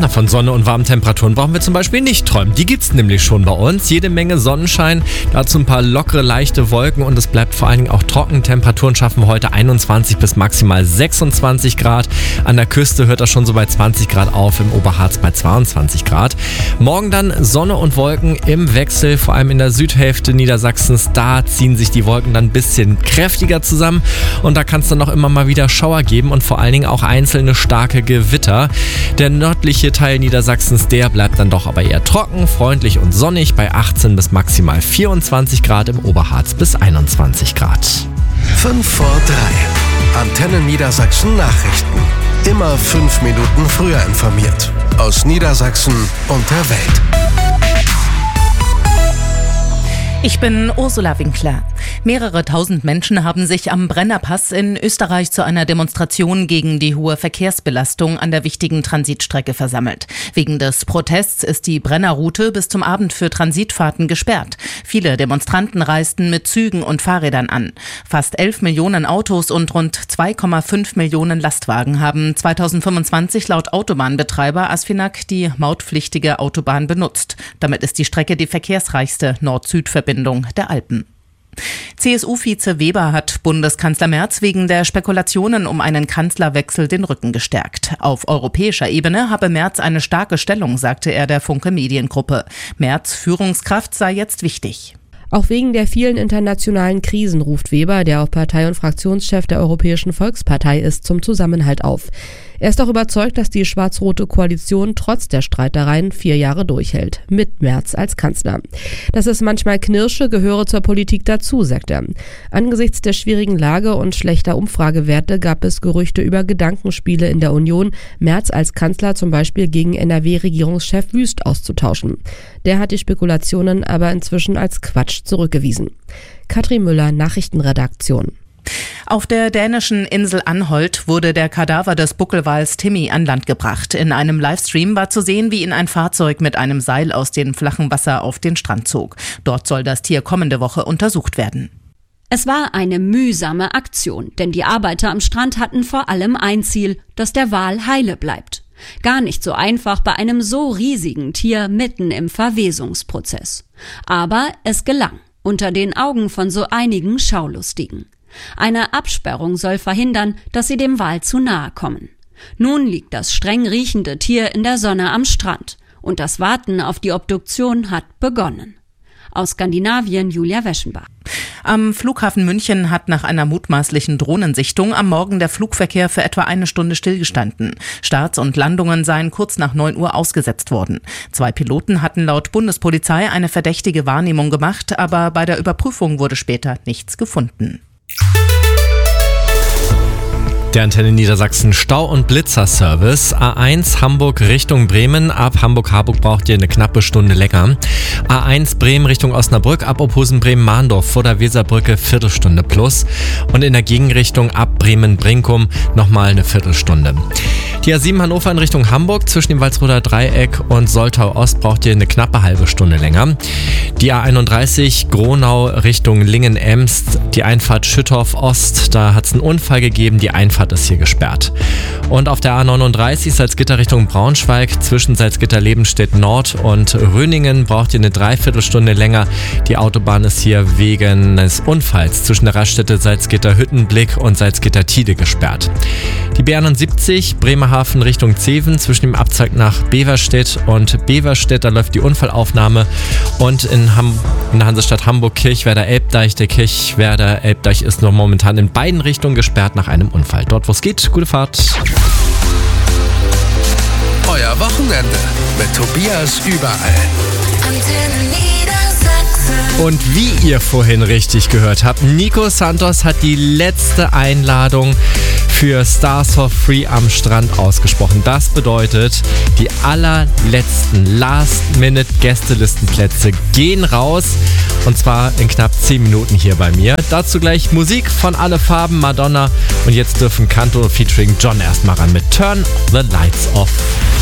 Von Sonne und warmen Temperaturen brauchen wir zum Beispiel nicht träumen. Die gibt's nämlich schon bei uns. Jede Menge Sonnenschein, dazu ein paar lockere, leichte Wolken und es bleibt vor allen Dingen auch trocken. Temperaturen schaffen wir heute 21 bis maximal 26 Grad. An der Küste hört das schon so bei 20 Grad auf, im Oberharz bei 22 Grad. Morgen dann Sonne und Wolken im Wechsel, vor allem in der Südhälfte Niedersachsens. Da ziehen sich die Wolken dann ein bisschen kräftiger zusammen und da kann es dann noch immer mal wieder Schauer geben und vor allen Dingen auch einzelne starke Gewitter. Der nördliche Teil Niedersachsens, der bleibt dann doch aber eher trocken, freundlich und sonnig bei 18 bis maximal 24 Grad, im Oberharz bis 21 Grad. 5 vor 3. Antenne Niedersachsen Nachrichten. Immer 5 Minuten früher informiert. Aus Niedersachsen und der Welt. Ich bin Ursula Winkler. Mehrere tausend Menschen haben sich am Brennerpass in Österreich zu einer Demonstration gegen die hohe Verkehrsbelastung an der wichtigen Transitstrecke versammelt. Wegen des Protests ist die Brennerroute bis zum Abend für Transitfahrten gesperrt. Viele Demonstranten reisten mit Zügen und Fahrrädern an. Fast 11 Millionen Autos und rund 2,5 Millionen Lastwagen haben 2025 laut Autobahnbetreiber ASFINAG die mautpflichtige Autobahn benutzt. Damit ist die Strecke die verkehrsreichste Nord-Süd-Verbindung der Alpen. CSU-Vize Weber hat Bundeskanzler Merz wegen der Spekulationen um einen Kanzlerwechsel den Rücken gestärkt. Auf europäischer Ebene habe Merz eine starke Stellung, sagte er der Funke Mediengruppe. Merz' Führungskraft sei jetzt wichtig. Auch wegen der vielen internationalen Krisen ruft Weber, der auch Partei- und Fraktionschef der Europäischen Volkspartei ist, zum Zusammenhalt auf. Er ist auch überzeugt, dass die schwarz-rote Koalition trotz der Streitereien 4 Jahre durchhält, mit Merz als Kanzler. Dass es manchmal knirsche, gehöre zur Politik dazu, sagt er. Angesichts der schwierigen Lage und schlechter Umfragewerte gab es Gerüchte über Gedankenspiele in der Union, Merz als Kanzler zum Beispiel gegen NRW-Regierungschef Wüst auszutauschen. Der hat die Spekulationen aber inzwischen als Quatsch zurückgewiesen. Katrin Müller, Nachrichtenredaktion. Auf der dänischen Insel Anholt wurde der Kadaver des Buckelwals Timmy an Land gebracht. In einem Livestream war zu sehen, wie ihn ein Fahrzeug mit einem Seil aus dem flachen Wasser auf den Strand zog. Dort soll das Tier kommende Woche untersucht werden. Es war eine mühsame Aktion, denn die Arbeiter am Strand hatten vor allem ein Ziel, dass der Wal heile bleibt. Gar nicht so einfach bei einem so riesigen Tier mitten im Verwesungsprozess. Aber es gelang, unter den Augen von so einigen Schaulustigen. Eine Absperrung soll verhindern, dass sie dem Wal zu nahe kommen. Nun liegt das streng riechende Tier in der Sonne am Strand und das Warten auf die Obduktion hat begonnen. Aus Skandinavien Julia Weschenbach. Am Flughafen München hat nach einer mutmaßlichen Drohnensichtung am Morgen der Flugverkehr für etwa 1 Stunde stillgestanden. Starts und Landungen seien kurz nach 9 Uhr ausgesetzt worden. 2 Piloten hatten laut Bundespolizei eine verdächtige Wahrnehmung gemacht, aber bei der Überprüfung wurde später nichts gefunden. Der Antenne Niedersachsen Stau- und Blitzerservice. A1 Hamburg Richtung Bremen. Ab Hamburg-Harburg braucht ihr eine knappe Stunde länger. A1 Bremen Richtung Osnabrück. Ab Ophusen Bremen-Mahndorf vor der Weserbrücke Viertelstunde plus. Und in der Gegenrichtung ab Bremen-Brinkum nochmal eine Viertelstunde. Die A7 Hannover in Richtung Hamburg zwischen dem Walsroder Dreieck und Soltau Ost braucht ihr eine knappe halbe Stunde länger. Die A31 Gronau Richtung Lingen-Emst. Die Einfahrt Schüttorf Ost. Da hat es einen Unfall gegeben. Die Einfahrt ist hier gesperrt. Und auf der A39 Salzgitter Richtung Braunschweig zwischen Salzgitter-Lebenstedt Nord und Röningen braucht ihr eine Dreiviertelstunde länger. Die Autobahn ist hier wegen eines Unfalls zwischen der Raststätte Salzgitter-Hüttenblick und Salzgitter-Tide gesperrt. Die B71 Bremerhaven Richtung Zeven zwischen dem Abzweig nach Beverstedt und Beverstedt, da läuft die Unfallaufnahme. Und in der Hansestadt Hamburg Kirchwerder-Elbdeich. Der Kirchwerder-Elbdeich ist noch momentan in beiden Richtungen gesperrt nach einem Unfall. Dort, wo es geht, gute Fahrt. Euer Wochenende mit Tobias überall. Antenne Niedersachsen. Und wie ihr vorhin richtig gehört habt, Nico Santos hat die letzte Einladung für Stars for Free am Strand ausgesprochen. Das bedeutet, die allerletzten Last-Minute-Gästelistenplätze gehen raus. Und zwar in knapp 10 Minuten hier bei mir. Dazu gleich Musik von Alle Farben, Madonna. Und jetzt dürfen Canto featuring John erstmal ran mit Turn the Lights Off.